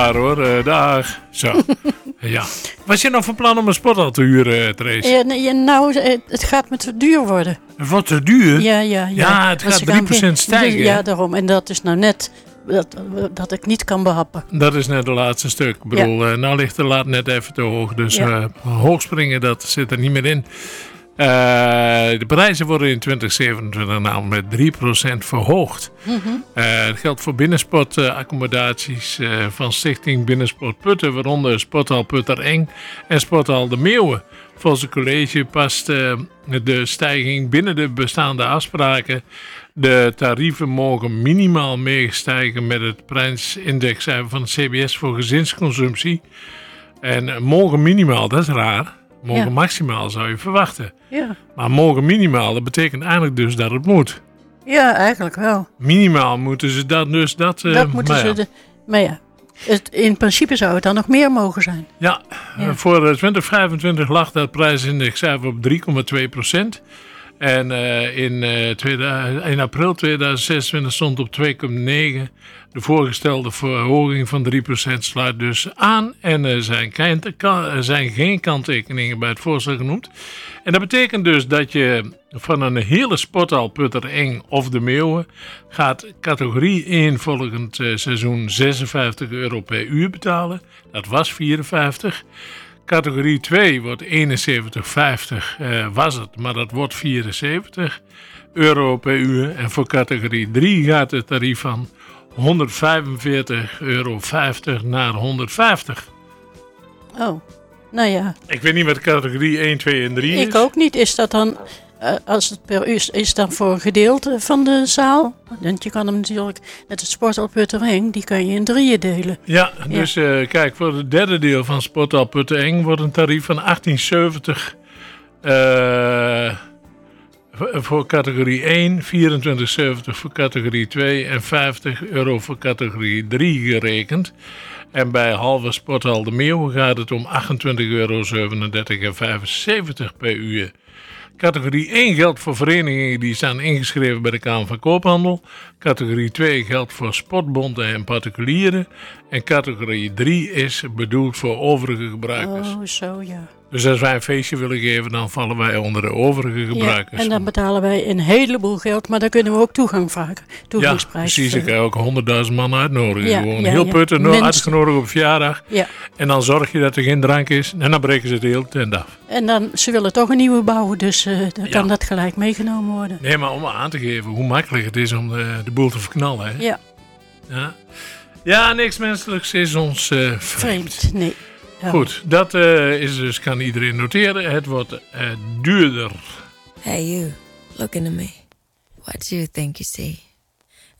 Hoor, dag. Zo. Ja. Was je nog van plan om een sporthal te huren, Trace? Het gaat me te duur worden. Wat te duur? Ja. Ja, het gaat 3% stijgen. Ja, daarom. En dat is nou net dat ik niet kan behappen. Dat is net het laatste stuk. Ik bedoel, nou ligt de lat net even te hoog. Dus hoogspringen, dat zit er niet meer in. De prijzen worden in 2027 namelijk met 3% verhoogd. Mm-hmm. Het geldt voor binnensportaccommodaties van Stichting Binnensport Putten, waaronder Sporthal Puttereng en Sporthal De Meeuwen. Volgens het college past de stijging binnen de bestaande afspraken. De tarieven mogen minimaal meestijgen met het prijsindex van het CBS voor gezinsconsumptie. En mogen minimaal, dat is raar. Mogen maximaal zou je verwachten. Ja. Maar mogen minimaal, dat betekent eigenlijk dus dat het moet. Ja, eigenlijk wel. Minimaal moeten ze dat dus. Dat moeten ze. Maar ja, in principe zou het dan nog meer mogen zijn. Ja. Voor 2025 lag dat prijsindex op 3,2%. En in april 2026 stond op 2,9%. De voorgestelde verhoging van 3% sluit dus aan. En er zijn geen kanttekeningen bij het voorstel genoemd. En dat betekent dus dat je van een hele sporthal Puttereng of De Meeuwen gaat categorie 1 volgend seizoen €56 per uur betalen. Dat was 54. Categorie 2 wordt 71,50 was het, maar dat wordt €74 per uur. En voor categorie 3 gaat het tarief van €145,50 naar €150. Oh, nou ja. Ik weet niet wat categorie 1, 2 en 3 is. Ik ook niet. Is dat dan, als het per uur is dan voor een gedeelte van de zaal? Want je kan hem natuurlijk, net het Sporthal Puttereng, die kan je in 3 delen. Ja, dus kijk, voor het derde deel van Sporthal Puttereng wordt een tarief van €18,70 voor categorie 1, €24,70 voor categorie 2 en €50 voor categorie 3 gerekend. En bij halve Sporthal De Meeuwen gaat het om €28,37 en €75 per uur. Categorie 1 geldt voor verenigingen die staan ingeschreven bij de Kamer van Koophandel. Categorie 2 geldt voor sportbonden en particulieren. En categorie 3 is bedoeld voor overige gebruikers. Oh, zo ja. Dus als wij een feestje willen geven, dan vallen wij onder de overige gebruikers. Ja, en dan betalen wij een heleboel geld, maar dan kunnen we ook toegangsprijs. Ja, precies. Ik kan ook 100.000 man uitnodigen. Gewoon heel Putten uitgenodigd op verjaardag. Ja. En dan zorg je dat er geen drank is. En dan breken ze het heel tent af. En dan, ze willen toch een nieuwe bouwen, dus dan kan dat gelijk meegenomen worden. Nee, maar om aan te geven hoe makkelijk het is om de boel te verknallen. Hè? Ja. Ja, niks menselijks is ons vreemd. Nee. Ja. Goed, dat is dus, kan iedereen noteren. Het wordt duurder. Hey you, look into me. What do you think you see?